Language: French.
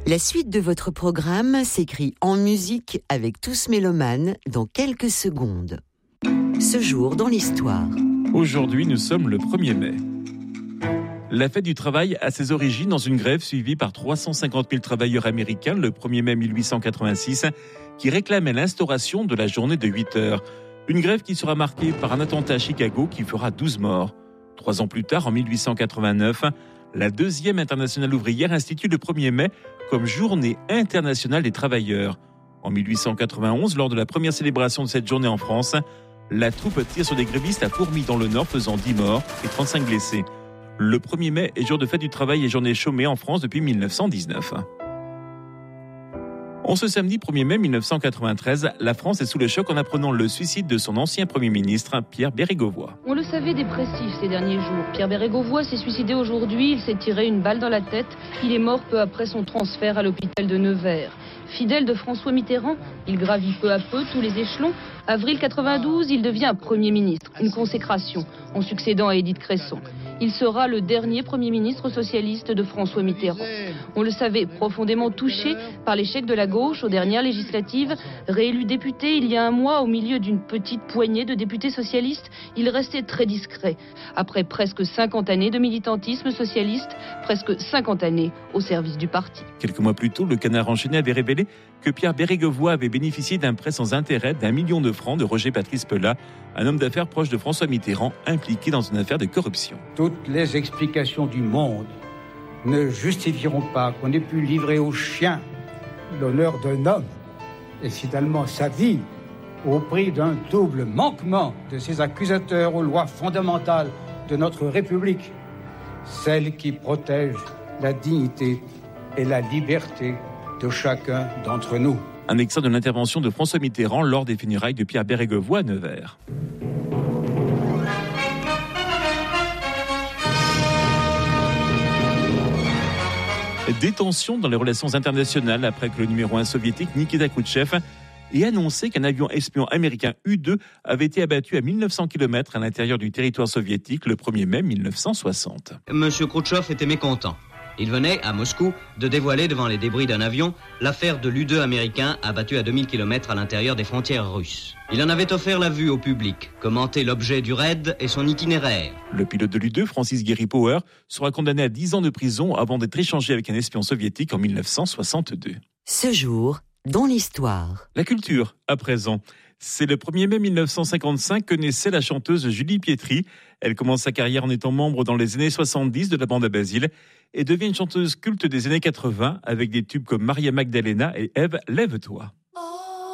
La suite de votre programme s'écrit en musique avec Tous Mélomanes dans quelques secondes. Ce jour dans l'histoire. Aujourd'hui, nous sommes le 1er mai. La fête du travail a ses origines dans une grève suivie par 350 000 travailleurs américains le 1er mai 1886 qui réclamaient l'instauration de la journée de 8 heures. Une grève qui sera marquée par un attentat à Chicago qui fera 12 morts. 3 ans plus tard, en 1889, la deuxième internationale ouvrière institue le 1er mai comme journée internationale des travailleurs. En 1891, lors de la première célébration de cette journée en France, la troupe tire sur des grévistes à Fourmies dans le Nord, faisant 10 morts et 35 blessés. Le 1er mai est jour de fête du travail et journée chômée en France depuis 1919. En ce samedi 1er mai 1993, la France est sous le choc en apprenant le suicide de son ancien Premier ministre, Pierre Bérégovoy. On le savait dépressif ces derniers jours. Pierre Bérégovoy s'est suicidé aujourd'hui, il s'est tiré une balle dans la tête. Il est mort peu après son transfert à l'hôpital de Nevers. Fidèle de François Mitterrand, il gravit peu à peu tous les échelons. Avril 92, il devient Premier ministre, une consécration, en succédant à Édith Cresson. Il sera le dernier Premier ministre socialiste de François Mitterrand. On le savait, profondément touché par l'échec de la gauche aux dernières législatives. Réélu député il y a un mois au milieu d'une petite poignée de députés socialistes, il restait très discret. Après presque 50 années de militantisme socialiste, presque 50 années au service du parti. Quelques mois plus tôt, le Canard enchaîné avait révélé que Pierre Bérégovoy avait bénéficié d'un prêt sans intérêt d'1 million de francs de Roger Patrice Pelat, un homme d'affaires proche de François Mitterrand, impliqué dans une affaire de corruption. Toutes les explications du monde ne justifieront pas qu'on ait pu livrer aux chiens l'honneur d'un homme et finalement sa vie au prix d'un double manquement de ses accusateurs aux lois fondamentales de notre République, celle qui protège la dignité et la liberté de chacun d'entre nous. Un extrait de l'intervention de François Mitterrand lors des funérailles de Pierre Bérégovoy à Nevers. Des tensions dans les relations internationales après que le numéro 1 soviétique Nikita Khrouchtchev ait annoncé qu'un avion espion américain U-2 avait été abattu à 1900 km à l'intérieur du territoire soviétique le 1er mai 1960. Monsieur Khrouchtchev était mécontent. Il venait, à Moscou, de dévoiler devant les débris d'un avion l'affaire de l'U-2 américain abattu à 2000 km à l'intérieur des frontières russes. Il en avait offert la vue au public, commenté l'objet du raid et son itinéraire. Le pilote de l'U-2, Francis Gary Power, sera condamné à 10 ans de prison avant d'être échangé avec un espion soviétique en 1962. Ce jour dans l'histoire. La culture, à présent. C'est le 1er mai 1955 que naissait la chanteuse Julie Pietri. Elle commence sa carrière en étant membre dans les années 70 de la bande à Basile et devient une chanteuse culte des années 80 avec des tubes comme Maria Magdalena et Ève, lève-toi.